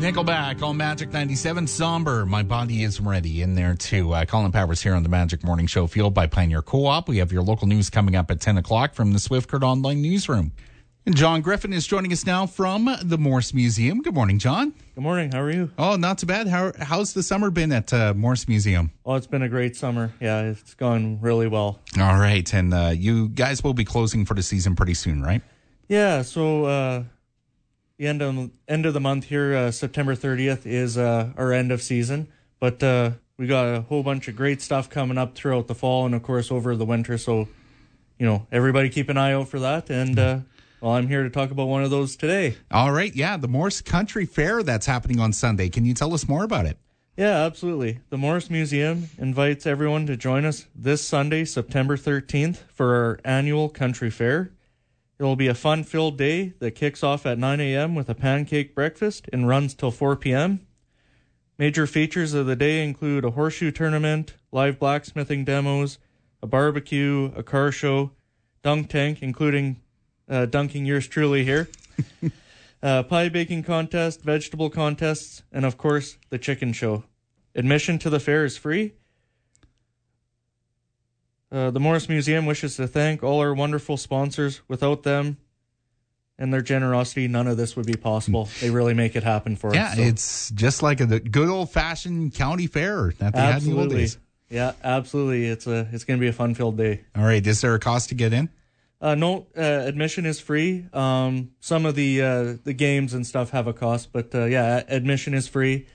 Nickelback on Magic 97. Somber, My Body Is Ready in there too. Colin Powers here on the Magic Morning Show, fueled by Pioneer Co-op. We have your local news coming up at 10 o'clock from the Swift Current Online Newsroom. And John Griffin is joining us now from the Morse Museum. Good morning, John. Good morning. How are you? Oh, not too bad. How's the summer been at Morse Museum? Oh, it's been a great summer. Yeah, it's gone really well. All right. And you guys will be closing for the season pretty soon, right? Yeah, so the end of the month here, September 30th, is our end of season. But we got a whole bunch of great stuff coming up throughout the fall and, of course, over the winter. So, everybody keep an eye out for that. And well, I'm here to talk about one of those today. All right. Yeah, the Morse Country Fair that's happening on Sunday. Can you tell us more about it? Yeah, absolutely. The Morse Museum invites everyone to join us this Sunday, September 13th, for our annual country fair. It will be a fun-filled day that kicks off at 9 a.m. with a pancake breakfast and runs till 4 p.m. Major features of the day include a horseshoe tournament, live blacksmithing demos, a barbecue, a car show, dunk tank, including dunking yours truly here, pie baking contest, vegetable contests, and, of course, the chicken show. Admission to the fair is free. The Morse Museum wishes to thank all our wonderful sponsors. Without them and their generosity, none of this would be possible. They really make it happen for us. Yeah, so. It's just like a good old-fashioned county fair that they had in the old days. Yeah, absolutely. It's going to be a fun-filled day. All right. Is there a cost to get in? No, admission is free. Some of the games and stuff have a cost, but admission is free.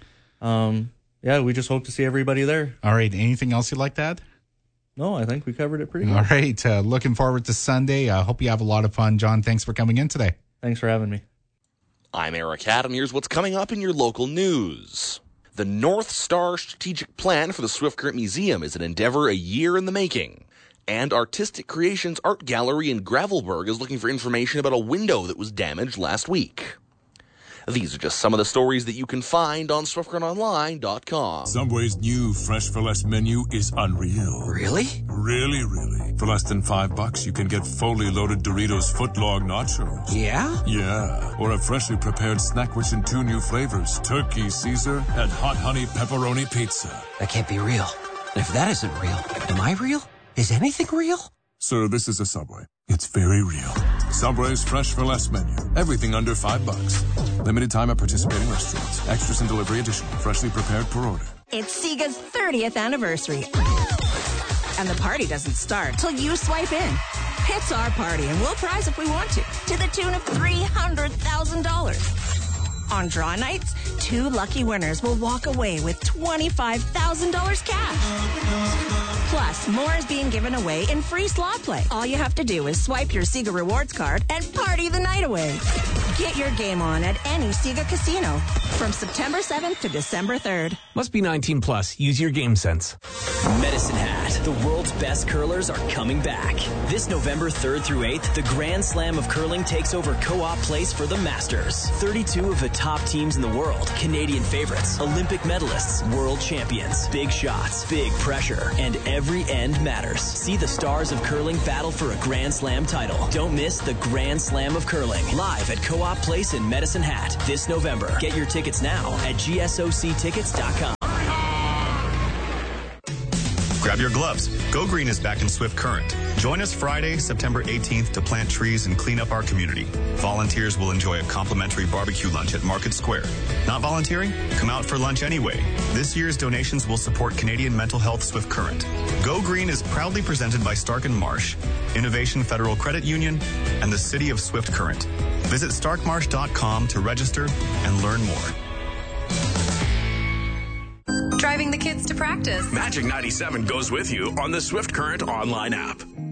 We just hope to see everybody there. All right. Anything else you'd like to add? No, I think we covered it pretty good. All right. Looking forward to Sunday. I hope you have a lot of fun. John, thanks for coming in today. Thanks for having me. I'm Eric Adam. Here's what's coming up in your local news. The North Star Strategic Plan for the Swift Current Museum is an endeavor a year in the making. And Artistic Creations Art Gallery in Gravelburg is looking for information about a window that was damaged last week. These are just some of the stories that you can find on SwiftCurrentOnline.com. Subway's new Fresh for Less menu is unreal. Really? Really. For less than $5, you can get fully loaded Doritos footlong nachos. Yeah? Yeah. Or a freshly prepared snack rich in 2 new flavors, Turkey Caesar and Hot Honey Pepperoni Pizza. That can't be real. If that isn't real, am I real? Is anything real? Sir, this is a Subway. It's very real. Subway's Fresh for Less menu. Everything under $5. Limited time at participating restaurants. Extras and delivery additional. Freshly prepared per order. It's Sega's 30th anniversary. And the party doesn't start till you swipe in. It's our party, and we'll prize if we want to the tune of $300,000. On draw nights, 2 lucky winners will walk away with $25,000 cash. Plus, more is being given away in free slot play. All you have to do is swipe your Sega Rewards card and party the night away. Get your game on at any Sega casino from September 7th to December 3rd. Must be 19 plus. Use your game sense. Medicine Hat. The world's best curlers are coming back. This November 3rd through 8th, the Grand Slam of Curling takes over Co-op Place for the Masters. 32 of the top teams in the world, Canadian favorites, Olympic medalists, world champions, big shots, big pressure, and every end matters. See the stars of curling battle for a Grand Slam title. Don't miss the Grand Slam of Curling, live at Co-op Place in Medicine Hat this November. Get your tickets now at gsoctickets.com. Grab your gloves. Go Green is back in Swift Current. Join us Friday, September 18th to plant trees and clean up our community. Volunteers will enjoy a complimentary barbecue lunch at Market Square. Not volunteering? Come out for lunch anyway. This year's donations will support Canadian Mental Health Swift Current. Go Green is proudly presented by Stark & Marsh, Innovation Federal Credit Union, and the City of Swift Current. Visit starkmarsh.com to register and learn more. Driving the kids to practice. Magic 97 goes with you on the Swift Current online app.